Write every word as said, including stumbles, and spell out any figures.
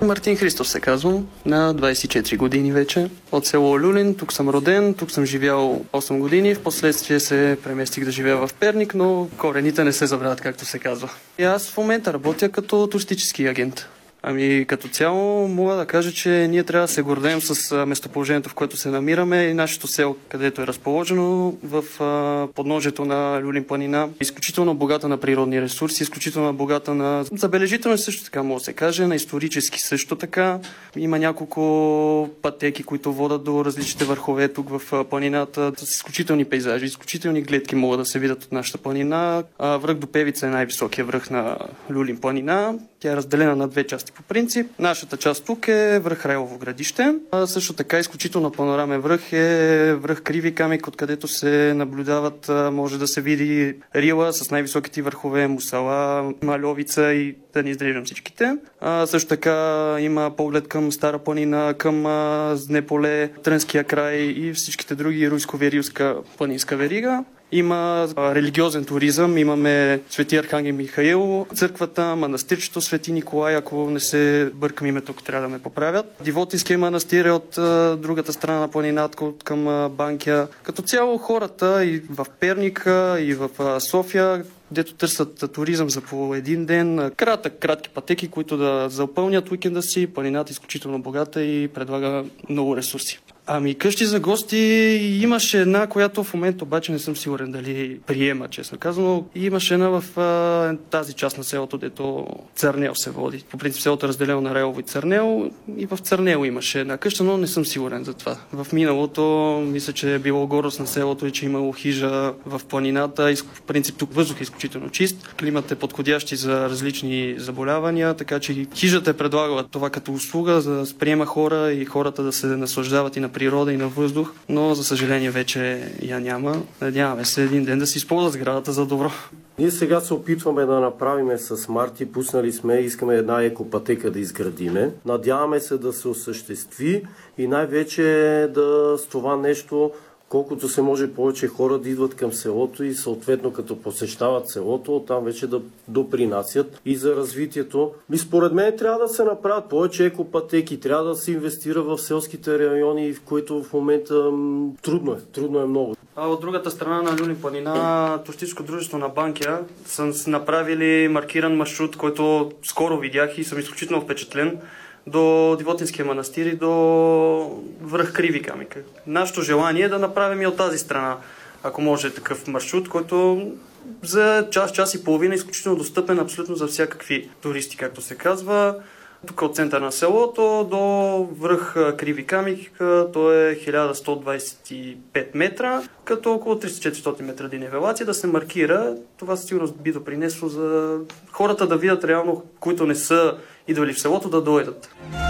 Мартин Христов се казвам, на двадесет и четири години вече. От село Люлин, тук съм роден, тук съм живял осем години, в последствие се преместих да живея в Перник, но корените не се забравят, както се казва. И аз в момента работя като туристически агент. Ами като цяло мога да кажа, че ние трябва да се гордеем с местоположението, в което се намираме и нашето село, където е разположено в а, подножието на Люлин планина. Изключително богата на природни ресурси, изключително богата на забележително също така, може да се каже, на исторически също така. Има няколко пътеки, които водят до различните върхове тук в планината, с изключителни пейзажи, изключителни гледки могат да се видят от нашата планина. А, връх до Певица е най-високия връх на Люлин планина. Тя е разделена на две части по принцип. Нашата част тук е връх Райлово градище. А също така изключително панорамен връх е връх Криви камък, откъдето се наблюдават, може да се види Рила с най-високите върхове, Мусала, Мальовица и да не изреждам всичките. А, също така има поглед към Стара планина, към а, Знеполе, Трънския край и всичките други Руйско-Верилска планинска верига. Има а, религиозен туризъм, имаме Свети Архангел Михаил, църквата, манастирчето Свети Николай, ако не се бъркам името, ако трябва да ме поправят. Дивотинския манастир е от а, другата страна на планината, към а, Банкя. Като цяло хората и в Перник, и в а, София, дето търсят туризъм за по един ден, кратък, кратки пътеки, които да запълнят уикенда си. Планината е изключително богата и предлага много ресурси. Ами къщи за гости имаше една, която в момента обаче не съм сигурен дали приема, честно казано. Имаше една в а, тази част на селото, дето Църнел се води. По принцип селото е разделено на Райлово и Църнел и в Църнел имаше една къща, но не съм сигурен за това. В миналото мисля, че е било гордост на селото и че е имало хижа в планината. И, в принцип тук въздух е изключително чист. Климат е подходящи за различни заболявания, така че хижата е предлагала това като услуга, за да приема хора и хората да се наслаждават и на природа и на въздух, но за съжаление вече я няма. Надяваме се един ден да се използва сградата за добро. Ние сега се опитваме да направиме с Марти, пуснали сме, искаме една екопътека да изградиме. Надяваме се да се осъществи и най-вече да с това нещо колкото се може повече хора да идват към селото и съответно като посещават селото, оттам вече да допринасят и за развитието. И според мен трябва да се направят повече екопътеки, трябва да се инвестира в селските райони, в които в момента м, трудно е, трудно е много. А от другата страна на Люлин планина, туристическо дружество на Банкя са направили маркиран маршрут, който скоро видях и съм изключително впечатлен, до Дивотинския манастир и до връх Криви камък. Нашето желание е да направим и от тази страна, ако може, такъв маршрут, който за час, час и половина е изключително достъпен абсолютно за всякакви туристи, както се казва. Тук от центъра на селото до връх Криви камък, то е хиляда сто двадесет и пет метра, като около триста до четиристотин метра денивелация да се маркира. Това със сигурност би допринесло за хората да видят реално, които не са идвали в селото, да дойдат.